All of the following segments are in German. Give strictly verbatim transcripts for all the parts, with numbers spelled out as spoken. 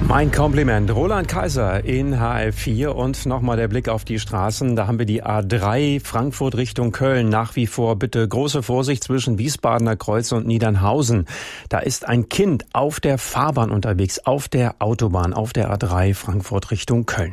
Mein Kompliment. Roland Kaiser in H F vier und nochmal der Blick auf die Straßen. Da haben wir die A drei Frankfurt Richtung Köln. Nach wie vor bitte große Vorsicht zwischen Wiesbadener Kreuz und Niedernhausen. Da ist ein Kind auf der Fahrbahn unterwegs, auf der Autobahn, auf der A drei Frankfurt Richtung Köln.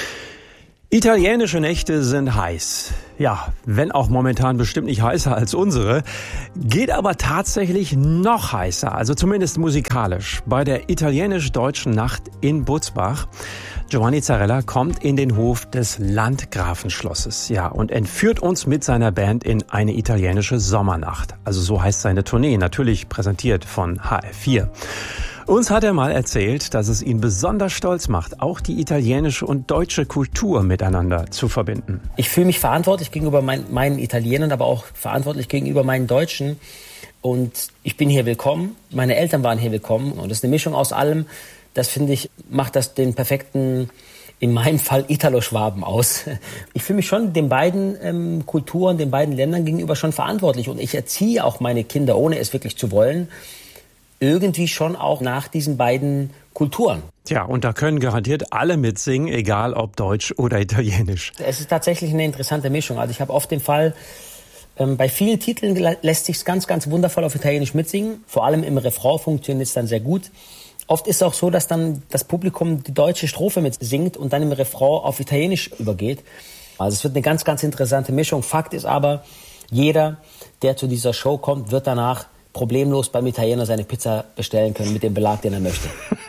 Italienische Nächte sind heiß. Ja, wenn auch momentan bestimmt nicht heißer als unsere, geht aber tatsächlich noch heißer, also zumindest musikalisch, bei der italienisch-deutschen Nacht in Butzbach. Giovanni Zarella kommt in den Hof des Landgrafenschlosses, ja, und entführt uns mit seiner Band in eine italienische Sommernacht. Also so heißt seine Tournee, natürlich präsentiert von H F vier. Uns hat er mal erzählt, dass es ihn besonders stolz macht, auch die italienische und deutsche Kultur miteinander zu verbinden. Ich fühle mich verantwortlich gegenüber mein, meinen Italienern, aber auch verantwortlich gegenüber meinen Deutschen. Und ich bin hier willkommen, meine Eltern waren hier willkommen. Und das ist eine Mischung aus allem. Das, finde ich, macht das den perfekten, in meinem Fall, Italo-Schwaben aus. Ich fühle mich schon den beiden ähm, Kulturen, den beiden Ländern gegenüber schon verantwortlich. Und ich erziehe auch meine Kinder, ohne es wirklich zu wollen, irgendwie schon auch nach diesen beiden Kulturen. Tja, und da können garantiert alle mitsingen, egal ob Deutsch oder Italienisch. Es ist tatsächlich eine interessante Mischung. Also ich habe oft den Fall, ähm, bei vielen Titeln lässt sich ganz, ganz wundervoll auf Italienisch mitsingen. Vor allem im Refrain funktioniert es dann sehr gut. Oft ist es auch so, dass dann das Publikum die deutsche Strophe mitsingt und dann im Refrain auf Italienisch übergeht. Also es wird eine ganz, ganz interessante Mischung. Fakt ist aber, jeder, der zu dieser Show kommt, wird danach problemlos beim Italiener seine Pizza bestellen können mit dem Belag, den er möchte.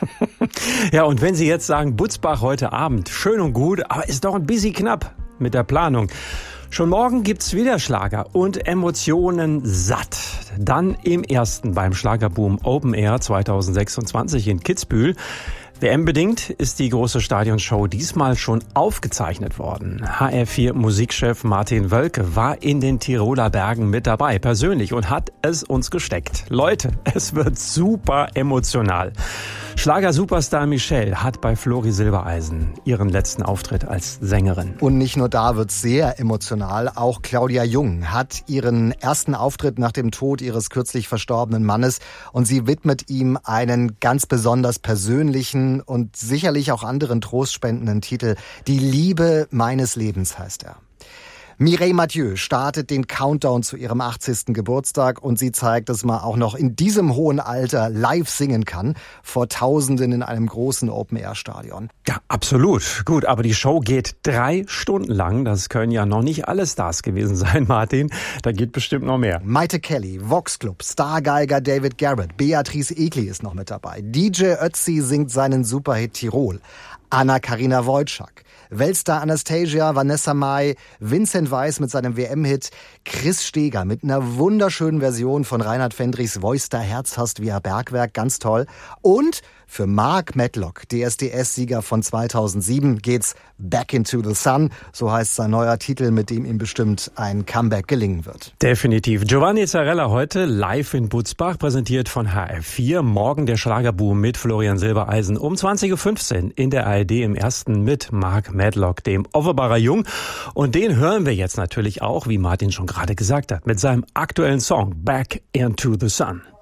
Ja, und wenn Sie jetzt sagen, Butzbach heute Abend, schön und gut, aber ist doch ein bisschen knapp mit der Planung. Schon morgen gibt's wieder Schlager und Emotionen satt. Dann im ersten beim Schlagerboom Open Air zwanzig sechsundzwanzig in Kitzbühel. W M-bedingt ist die große Stadionshow diesmal schon aufgezeichnet worden. H F vier Musikchef Martin Wölke war in den Tiroler Bergen mit dabei, persönlich, und hat es uns gesteckt. Leute, es wird super emotional. Schlager-Superstar Michelle hat bei Flori Silbereisen ihren letzten Auftritt als Sängerin. Und nicht nur da wird's sehr emotional, auch Claudia Jung hat ihren ersten Auftritt nach dem Tod ihres kürzlich verstorbenen Mannes und sie widmet ihm einen ganz besonders persönlichen und sicherlich auch anderen trostspendenden Titel. Die Liebe meines Lebens heißt er. Mireille Mathieu startet den Countdown zu ihrem achtzigsten Geburtstag und sie zeigt, dass man auch noch in diesem hohen Alter live singen kann, vor Tausenden in einem großen Open-Air-Stadion. Ja, absolut. Gut, aber die Show geht drei Stunden lang. Das können ja noch nicht alle Stars gewesen sein, Martin. Da geht bestimmt noch mehr. Maite Kelly, Vox Club, Stargeiger David Garrett, Beatrice Egli ist noch mit dabei. D J Ötzi singt seinen Superhit Tirol. Anna-Karina Wojcik, Weltstar Anastasia, Vanessa Mai, Vincent Weiss mit seinem W M-Hit, Chris Steger mit einer wunderschönen Version von Reinhard Fendrichs Voice da Herz hast via Bergwerk, ganz toll. Und für Mark Medlock, D S D S-Sieger von zweitausendsieben, geht's Back into the Sun. So heißt sein neuer Titel, mit dem ihm bestimmt ein Comeback gelingen wird. Definitiv. Giovanni Zarella heute live in Butzbach, präsentiert von H F vier. Morgen der Schlagerboom mit Florian Silbereisen um zwanzig Uhr fünfzehn in der A R D im ersten mit Mark Medlock, dem Offenbarer Jung. Und den hören wir jetzt natürlich auch, wie Martin schon gerade gesagt hat, mit seinem aktuellen Song Back into the Sun.